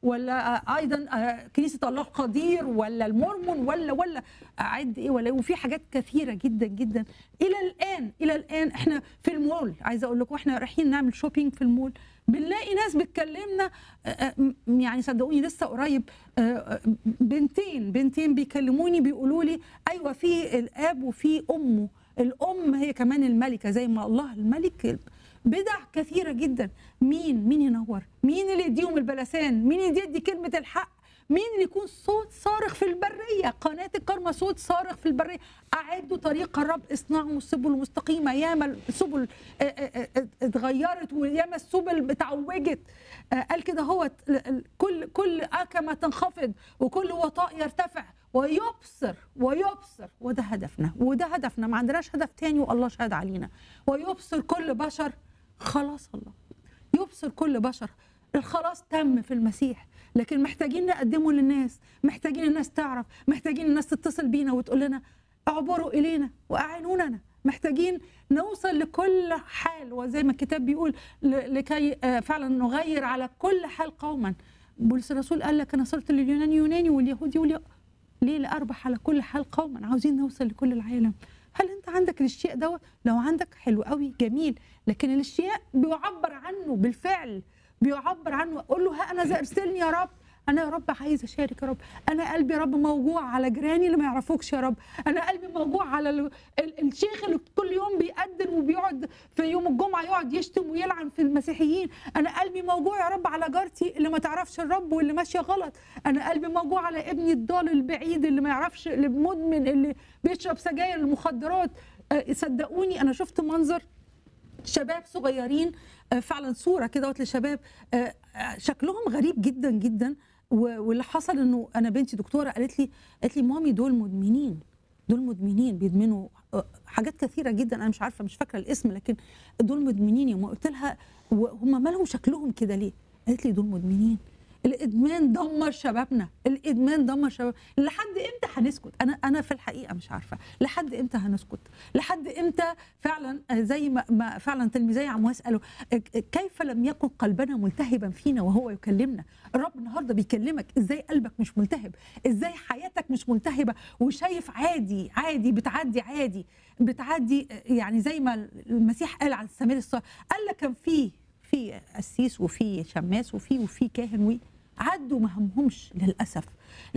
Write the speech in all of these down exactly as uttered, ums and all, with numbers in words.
ولا ايضا كنيسه الله القدير ولا المورمون ولا ولا اعد ايه ولا، وفي حاجات كثيره جدا جدا الى الان الى الان. احنا في المول، عايزه اقول لكم احنا رايحين نعمل شوبينج في المول بنلاقي ناس بتكلمنا، يعني صدقوني لسه قريب بنتين بنتين بيكلموني بيقولوا لي ايوه في الاب وفي امه، الام هي كمان الملكه زي ما الله الملك. بدع كثيره جدا. مين مين ينور؟ مين اللي يديهم البلسان؟ مين اللي يدي كلمه الحق؟ مين اللي يكون صوت صارخ في البريه؟ قناه الكرمة صوت صارخ في البريه. اعدوا طريق الرب، اصنعوا السبل المستقيمه. ياما السبل اتغيرت وياما السبل اتعوجت. قال كده هو كل كل اكمه تنخفض وكل وطاء يرتفع ويبصر ويبصر. وده هدفنا وده هدفنا، ما عندناش هدف تاني والله شهد علينا. ويبصر كل بشر خلاص الله، يبصر كل بشر. الخلاص تم في المسيح، لكن محتاجين نقدمه للناس، محتاجين الناس تعرف، محتاجين الناس تتصل بينا وتقول لنا اعبروا الينا واعينونا. محتاجين نوصل لكل حال، وزي ما الكتاب بيقول لكي فعلا نغير على كل حال قوما. بولس الرسول قال لك انا صرت لليوناني يوناني واليهودي واليهودي ليه لأربح على كل حال قوما. عاوزين نوصل لكل العالم. هل انت عندك الاشتياق دوت؟ لو عندك حلو قوي جميل، لكن الاشتياق بيعبر عنه بالفعل، بيعبر عنه. اقول له ها انا ذا ارسلني يا رب. انا يا رب عايز اشارك يا رب. انا قلبي يا رب موجوع على جيراني اللي ما يعرفوكش يا رب. انا قلبي موجوع على ال... ال... الشيخ اللي كل يوم بيقدم وبيقعد في يوم الجمعه يقعد يشتم ويلعن في المسيحيين. انا قلبي موجوع يا رب على جارتي اللي ما تعرفش الرب واللي ماشيه غلط. انا قلبي موجوع على ابني الضال البعيد اللي ما يعرفش، اللي مدمن، اللي بيشرب سجاير المخدرات. صدقوني انا شفت منظر شباب صغيرين، فعلا صوره كده لشباب شكلهم غريب جدا جدا. واللي حصل انه انا بنتي دكتوره قالت لي قالت لي مامي دول مدمنين، دول مدمنين بيدمنوا حاجات كثيره جدا. انا مش عارفه مش فاكره الاسم، لكن دول مدمنين. يوم قلت لها هم مالهم شكلهم كده ليه؟ قالت لي دول مدمنين. الادمان دمر شبابنا، الادمان دمر شباب. لحد امتى هنسكت؟ انا انا في الحقيقه مش عارفه لحد امتى هنسكت، لحد امتى فعلا زي ما, ما فعلا تلميذي عمواس قالوا كيف لم يكن قلبنا ملتهبا فينا وهو يكلمنا. الرب النهارده بيكلمك، ازاي قلبك مش ملتهب؟ ازاي حياتك مش ملتهبه وشايف عادي عادي بتعدي عادي بتعدي يعني زي ما المسيح قال على السامري الصالح. قال لك كان فيه في قسيس وفي شماس وفي وفي كاهن وي عدوا ما همهمش للاسف،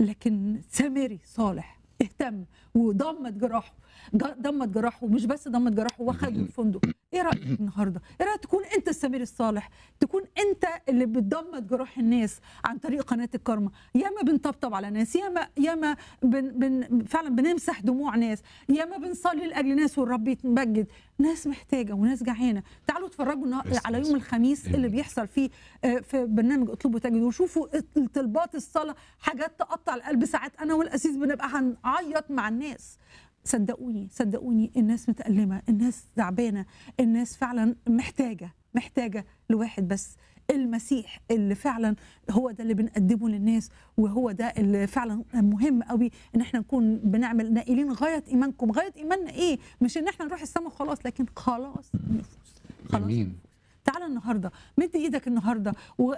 لكن سامري صالح اهتم وضمت جراحه ضمت جراحه مش بس ضمت جراحه واخده الفندق. ايه رايك النهارده؟ ايه رايك تكون انت السامري الصالح؟ تكون انت اللي بتضمت جراح الناس عن طريق قناه الكرمة. ياما بنطبطب على ناس، ياما ياما بن بن فعلا بنمسح دموع ناس، ياما بنصلي لاجل ناس والرب يتمجد. ناس محتاجه وناس جعانه. تعالوا اتفرجوا على يوم الخميس اللي بيحصل فيه في برنامج اطلبوا تجدوا، وشوفوا طلبات الصلاه، حاجات تقطع القلب. ساعات انا والاسيس بنبقى هنعيط مع الناس. صدقوني صدقوني الناس متألمة، الناس تعبانة، الناس فعلا محتاجة محتاجة لواحد بس، المسيح اللي فعلا هو ده اللي بنقدمه للناس. وهو ده اللي فعلا مهم قوي ان احنا نكون بنعمل نائلين غاية ايمانكم. غاية ايماننا ايه؟ مش ان احنا نروح السماء خلاص، لكن خلاص النفوس. خلاص امين. تعالى النهارده مد ايدك النهارده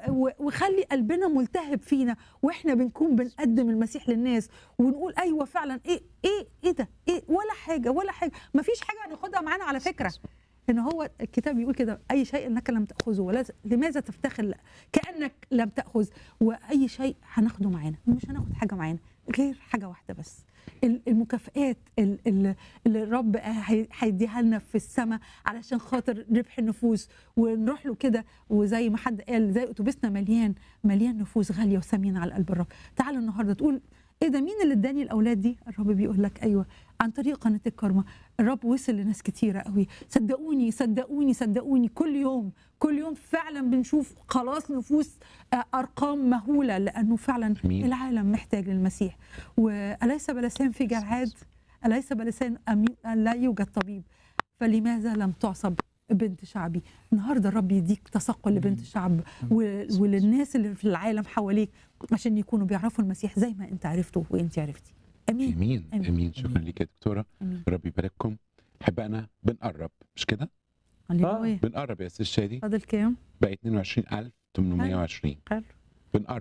وخلي قلبنا ملتهب فينا واحنا بنكون بنقدم المسيح للناس، ونقول ايوه فعلا ايه ايه ايه ده ايه ولا حاجه ولا حاجه. ما فيش حاجه هناخدها معانا على فكره. ان هو الكتاب بيقول كده اي شيء انك لم تاخذه ولا لماذا تفتخر كانك لم تاخذ. واي شيء هناخده معانا، مش هناخد حاجه معانا غير حاجه واحده بس، المكافآت اللي الرب هيديها لنا في السماء علشان خاطر ربح النفوس ونروح له كده. وزي ما حد قال زي اتوبيسنا مليان مليان نفوس غاليه وثمينه على قلب الرب. تعال النهارده تقول ايه ده؟ مين اللي اداني الاولاد دي؟ الرب بيقول لك ايوه عن طريق قناه الكرمة. الرب وصل لناس كتيره قوي. صدقوني صدقوني صدقوني كل يوم كل يوم فعلا بنشوف خلاص نفوس ارقام مهوله، لانه فعلا مين؟ العالم محتاج للمسيح. واليس بلسان في جلعاد؟ اليس بلسان لا يوجد طبيب؟ فلماذا لم تعصب بنت شعبي؟ النهارده الرب يديك تثقل لبنت الشعب وللناس اللي في العالم حواليك عشان يكونوا بيعرفوا المسيح زي ما انت عرفته وانت عرفتي. امين امين امين, أمين. شكرا لك يا دكتوره. أمين. ربي يبارككم. احبائنا بنقرب مش كده؟ هللويا. بنقرب يا استاذ شادي. فاضل كام؟ بقى اتنين وعشرين ألف وتمنمية وعشرين. حلو. بنقرب